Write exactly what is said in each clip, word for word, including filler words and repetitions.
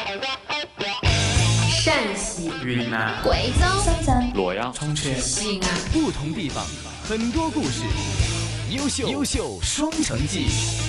陕西、 云南、 贵州、 深圳、 洛阳、 重庆、 西安， 不同地方，很多故事，优秀优秀双城记。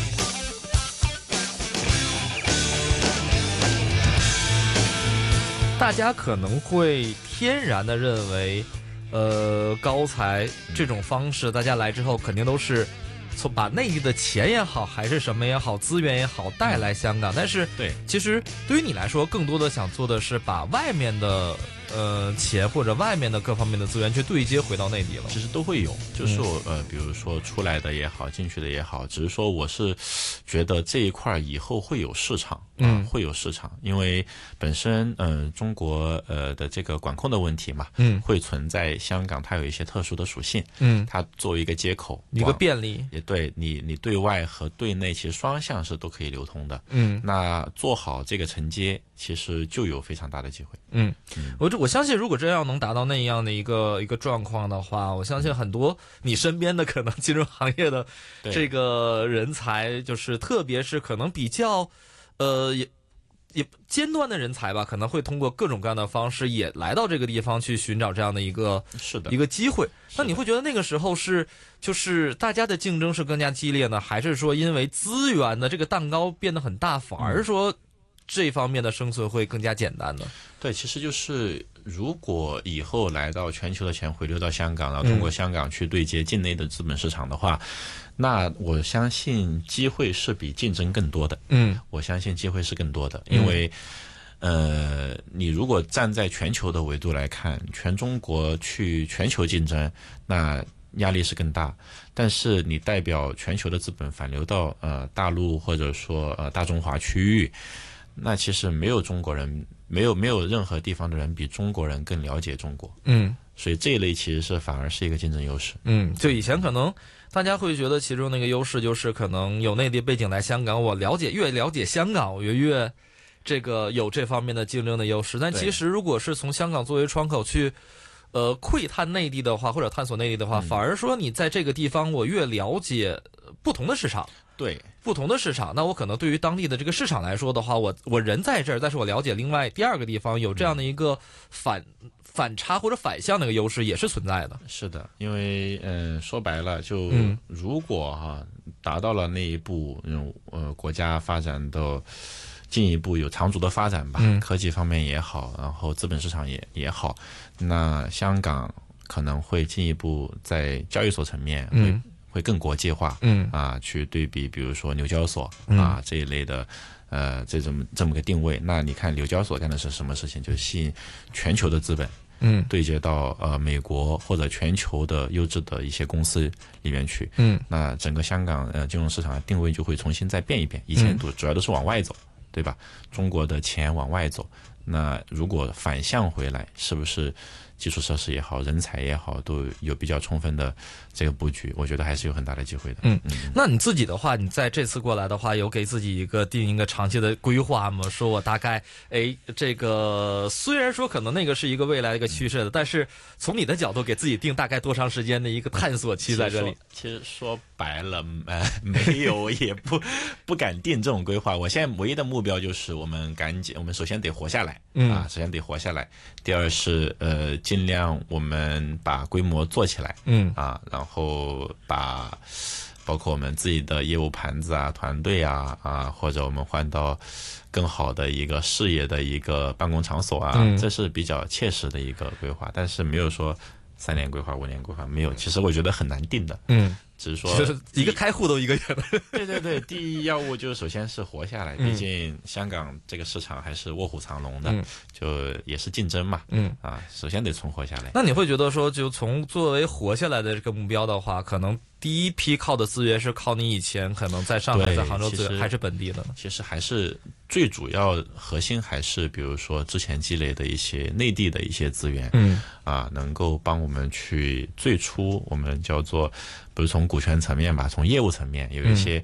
大家可能会天然的认为，呃，高才这种方式，大家来之后肯定都是从把内地的钱也好，还是什么也好，资源也好带来香港。但是， 对， 其实对于你来说，更多的想做的是把外面的呃钱或者外面的各方面的资源去对接回到内地了。 其实都会有，就是我、嗯、呃，比如说出来的也好，进去的也好，只是说我是觉得这一块以后会有市场，嗯、呃，会有市场，因为本身嗯、呃、中国呃的这个管控的问题嘛，嗯，会存在香港它有一些特殊的属性，嗯，它作为一个接口， 一个便利， 也对你你对外和对内其实双向是都可以流通的，嗯，那做好这个承接，其实就有非常大的机会， 嗯，嗯我我相信如果真要能达到那样的一个一个状况的话，我相信很多你身边的可能金融行业的这个人才，就是特别是可能比较呃也也尖端的人才吧，可能会通过各种各样的方式也来到这个地方去寻找这样的一个是的一个机会。那你会觉得那个时候是就是大家的竞争是更加激烈呢，还是说因为资源的这个蛋糕变得很大，反而说这方面的生存会更加简单呢？ 对，其实就是如果以后来到全球的钱回流到香港，然后通过香港去对接境内的资本市场的话，嗯、那我相信机会是比竞争更多的。嗯，我相信机会是更多的，因为、嗯、呃，你如果站在全球的维度来看，全中国去全球竞争，那压力是更大。但是你代表全球的资本反流到呃大陆或者说呃大中华区域，那其实没有中国人。没有没有任何地方的人比中国人更了解中国，嗯，所以这一类其实是反而是一个竞争优势， 嗯，就以前可能大家会觉得其中那个优势就是可能有内地背景来香港，我了解越了解香港，我越越这个有这方面的竞争的优势。但其实如果是从香港作为窗口去呃窥探内地的话，或者探索内地的话，嗯、反而说你在这个地方我越了解不同的市场。 对不同的市场，那我可能对于当地的这个市场来说的话，我我人在这儿，但是我了解另外第二个地方有这样的一个反、嗯、反差或者反向的一个优势也是存在的。 是的，因为嗯、呃、说白了，就如果哈、啊、达到了那一步，嗯呃国家发展的进一步有长足的发展吧，嗯、科技方面也好，然后资本市场也也好，那香港可能会进一步在交易所层面会。嗯会更国际化，嗯啊，去对比，比如说纽交所啊、嗯、这一类的，呃，这种这么个定位。那你看纽交所干的是什么事情？就是吸引全球的资本，嗯，对接到呃美国或者全球的优质的一些公司里面去，嗯，那整个香港呃金融市场的定位就会重新再变一变。以前主主要都是往外走，对吧？中国的钱往外走，那如果反向回来，是不是？基础设施也好，人才也好，都有比较充分的这个布局，我觉得还是有很大的机会的。 嗯，嗯那你自己的话，你在这次过来的话，有给自己一个定一个长期的规划吗？说我大概，哎，这个虽然说可能那个是一个未来的一个趋势的，嗯、但是从你的角度给自己定大概多长时间的一个探索期在这里？ 其实 说, 其实说白了，呃，没有，也不不敢定这种规划。我现在唯一的目标就是我们赶紧，我们首先得活下来，嗯啊，首先得活下来。第二是呃。尽量我们把规模做起来，嗯啊，然后把包括我们自己的业务盘子啊、团队啊啊，或者我们换到更好的一个事业的一个办公场所啊，嗯、这是比较切实的一个规划，但是没有说三年规划、五年规划，没有。其实我觉得很难定的，嗯。只是说一个开户都一个月了。 对对对，第一要务就是首先是活下来，毕竟香港这个市场还是卧虎藏龙的，嗯、就也是竞争嘛，嗯啊，首先得存活下来。 那你会觉得说，就从作为活下来的这个目标的话，可能第一批靠的资源是靠你以前可能在上海、在杭州资源，还是本地的呢？ 其实还是最主要核心还是比如说之前积累的一些内地的一些资源，嗯啊，能够帮我们去最初我们叫做。不是从股权层面吧，从业务层面有一些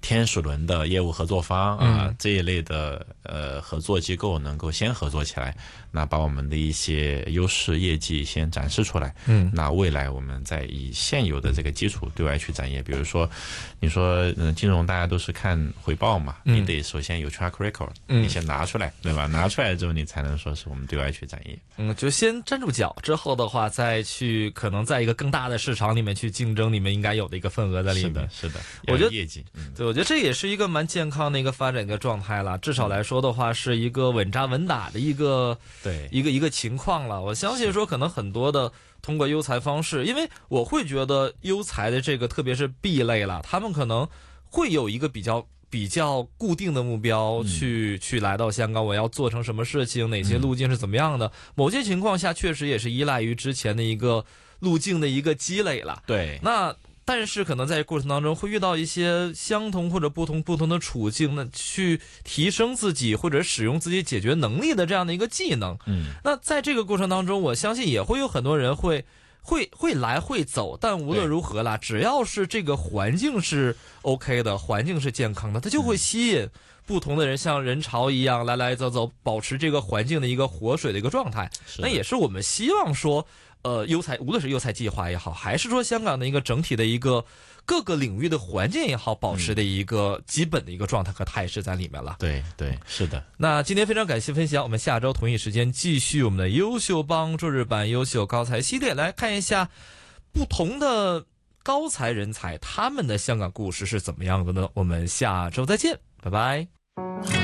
天使轮的业务合作方啊、嗯、这一类的呃合作机构能够先合作起来，那把我们的一些优势业绩先展示出来。嗯，那未来我们再以现有的这个基础对外去展业。比如说，你说嗯金融大家都是看回报嘛，嗯、你得首先有 track record，、嗯、你先拿出来，对吧？拿出来之后，你才能说是我们对外去展业。 嗯，就先站住脚，之后的话再去可能在一个更大的市场里面去竞争，你们应该有的一个份额在里面。 是的，是的， 我觉得业绩，嗯， 对，我觉得这也是一个蛮健康的一个发展的状态了。至少来说的话，是一个稳扎稳打的一个对一个一个情况了。我相信说，可能很多的通过优才方式，因为我会觉得优才的这个，特别是 B 类了，他们可能会有一个比较。比较固定的目标去、嗯、去来到香港，我要做成什么事情，哪些路径是怎么样的、嗯、某些情况下确实也是依赖于之前的一个路径的一个积累了。 对， 那但是可能在过程当中会遇到一些相同或者不同不同的处境，那去提升自己或者使用自己解决能力的这样的一个技能。 嗯， 那在这个过程当中，我相信也会有很多人会会会来会走，但无论如何啦，只要是这个环境是 OK 的，环境是健康的，它就会吸引不同的人，像人潮一样来来走走，保持这个环境的一个活水的一个状态。那也是我们希望说，呃，优才无论是优才计划也好，还是说香港的一个整体的一个各个领域的环境也好，保持的一个基本的一个状态和态势在里面了。 对对，是的。 那今天非常感谢分享，我们下周同一时间继续我们的优秀帮周日版优秀高才系列，来看一下不同的高才人才他们的香港故事是怎么样的呢？我们下周再见，拜拜。